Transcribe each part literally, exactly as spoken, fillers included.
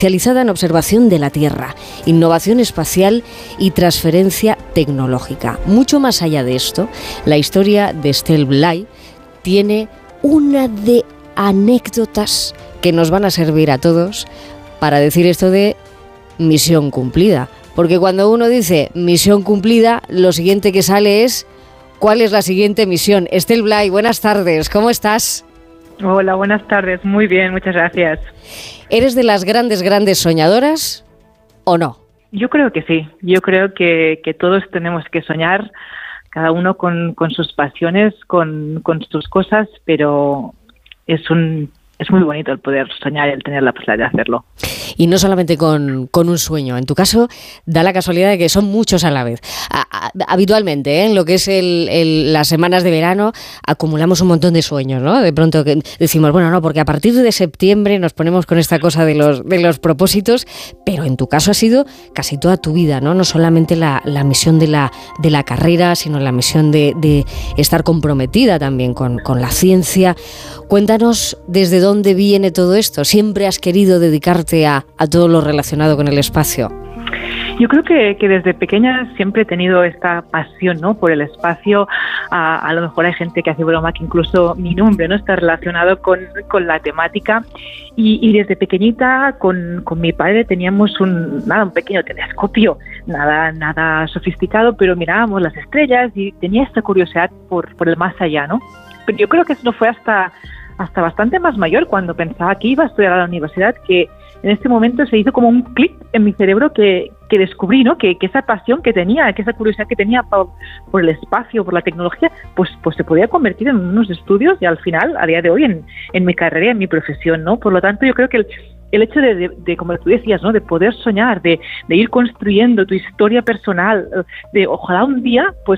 especializada en observación de la Tierra, innovación espacial y transferencia tecnológica. Mucho más allá de esto, la historia de Estelle Blay tiene una de anécdotas que nos van a servir a todos para decir esto de misión cumplida. Porque cuando uno dice misión cumplida, lo siguiente que sale es ¿cuál es la siguiente misión? Estelle Blay, buenas tardes, ¿cómo estás? Hola, buenas tardes, muy bien, muchas gracias. ¿Eres de las grandes, grandes soñadoras o no? Yo creo que sí, yo creo que, que todos tenemos que soñar, cada uno con, con sus pasiones, con, con sus cosas, pero es un... Es muy bonito el poder soñar y el tener la posibilidad de hacerlo. Y no solamente con, con un sueño. En tu caso, da la casualidad de que son muchos a la vez. A, a, habitualmente, ¿eh? En lo que es el, el, las semanas de verano, acumulamos un montón de sueños, ¿no? De pronto que decimos, bueno, no, porque a partir de septiembre nos ponemos con esta cosa de los, de los propósitos, pero en tu caso ha sido casi toda tu vida, ¿no? No solamente la, la misión de la, de la carrera, sino la misión de, de estar comprometida también con, con la ciencia. Cuéntanos desde dónde viene todo esto. ¿Siempre has querido dedicarte a, a todo lo relacionado con el espacio? Yo creo que, que desde pequeña siempre he tenido esta pasión, ¿no?, por el espacio. A, a lo mejor hay gente que hace broma que incluso mi nombre no está relacionado con, con la temática. Y, y desde pequeñita con, con mi padre teníamos un, nada, un pequeño telescopio, nada, nada sofisticado, pero mirábamos las estrellas y tenía esta curiosidad por, por el más allá, ¿no? Pero yo creo que eso no fue hasta... hasta bastante más mayor, cuando pensaba que iba a estudiar a la universidad, que en este momento se hizo como un clic en mi cerebro que, que descubrí, ¿no?, que, que esa pasión que tenía, que esa curiosidad que tenía por, por el espacio, por la tecnología, pues, pues se podía convertir en unos estudios y al final, a día de hoy, en, en mi carrera, en mi profesión, ¿no? Por lo tanto, yo creo que el, el hecho de, de, de, como tú decías, ¿no?, de poder soñar, de, de ir construyendo tu historia personal, de ojalá un día, pues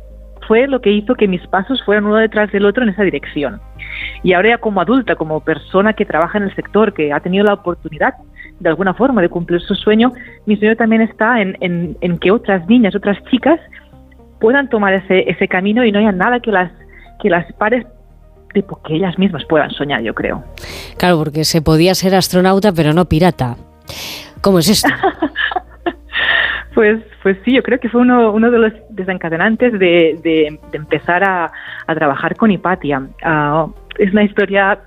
fue lo que hizo que mis pasos fueran uno detrás del otro en esa dirección. Y ahora ya como adulta, como persona que trabaja en el sector, que ha tenido la oportunidad de alguna forma de cumplir su sueño, mi sueño también está en, en, en que otras niñas, otras chicas puedan tomar ese, ese camino y no haya nada que las, que las pare de que ellas mismas puedan soñar, yo creo. Claro, porque se podía ser astronauta pero no pirata. ¿Cómo es esto? Pues, pues sí, yo creo que fue uno, uno de los desencadenantes de, de, de empezar a, a trabajar con Hipatia. Uh, es una historia,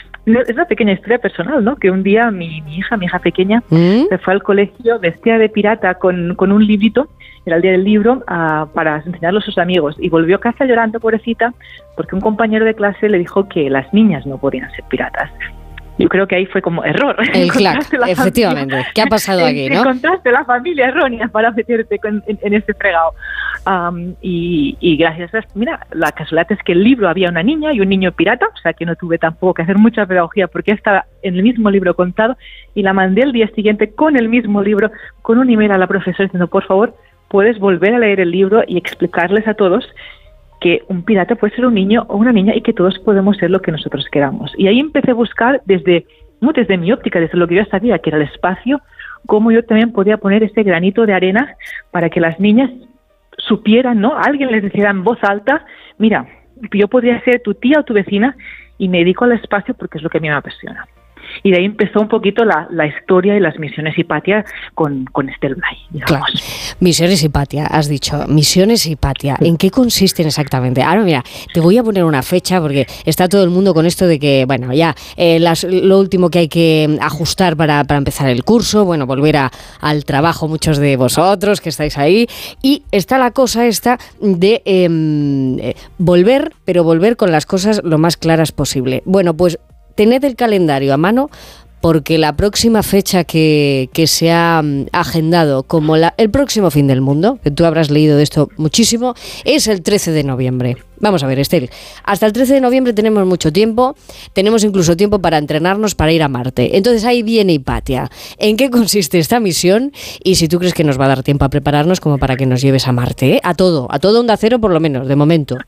es una pequeña historia personal, ¿no? Que un día mi, mi hija, mi hija pequeña, ¿Mm? se fue al colegio vestida de pirata con, con un librito, era el día del libro, uh, para enseñarlo a sus amigos, y volvió a casa llorando, pobrecita, porque un compañero de clase le dijo que las niñas no podían ser piratas. Yo creo que ahí fue como error. El clac, efectivamente. Familia. ¿Qué ha pasado aquí, no? Encontraste la familia errónea para meterte en, en, en ese fregado. Um, y, y gracias a... Mira, la casualidad es que el libro había una niña y un niño pirata, o sea que no tuve tampoco que hacer mucha pedagogía porque estaba en el mismo libro contado, y la mandé el día siguiente con el mismo libro, con un email a la profesora diciendo, por favor, puedes volver a leer el libro y explicarles a todos que un pirata puede ser un niño o una niña y que todos podemos ser lo que nosotros queramos. Y ahí empecé a buscar desde, no desde mi óptica, desde lo que yo sabía, que era el espacio, cómo yo también podía poner ese granito de arena para que las niñas supieran, ¿no? Alguien les decía en voz alta, mira, yo podría ser tu tía o tu vecina y me dedico al espacio porque es lo que a mí me apasiona. Y de ahí empezó un poquito la, la historia y las misiones Hipatia con, con Estelle Blay, digamos. Claro. Misiones Hipatia, has dicho. Misiones Hipatia. ¿En qué consisten exactamente? Ahora mira, te voy a poner una fecha porque está todo el mundo con esto de que, bueno, ya eh, las, lo último que hay que ajustar para, para empezar el curso, bueno, volver a, al trabajo muchos de vosotros que estáis ahí. Y está la cosa esta de eh, eh, volver, pero volver con las cosas lo más claras posible. Bueno, pues tened el calendario a mano porque la próxima fecha que, que se ha agendado como la, el próximo fin del mundo, que tú habrás leído de esto muchísimo, es el trece de noviembre. Vamos a ver, Estelle, hasta el trece de noviembre tenemos mucho tiempo, tenemos incluso tiempo para entrenarnos para ir a Marte. Entonces ahí viene Hipatia. ¿En qué consiste esta misión? Y si tú crees que nos va a dar tiempo a prepararnos como para que nos lleves a Marte, ¿eh? A todo, a todo Onda Cero por lo menos, de momento.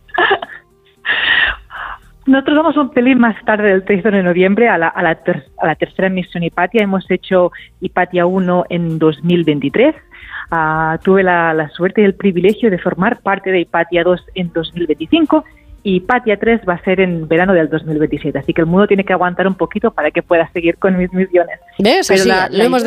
Nosotros vamos un pelín más tarde del trece de noviembre a la, a la, ter, a la tercera misión Hipatia. Hemos hecho Hipatia uno en dos mil veintitrés. Uh, tuve la, la suerte y el privilegio de formar parte de Hipatia dos en dos mil veinticinco y Hipatia tres va a ser en verano del dos mil veintisiete. Así que el mundo tiene que aguantar un poquito para que pueda seguir con mis misiones. ¿Ves? Pero sí, la, lo la hemos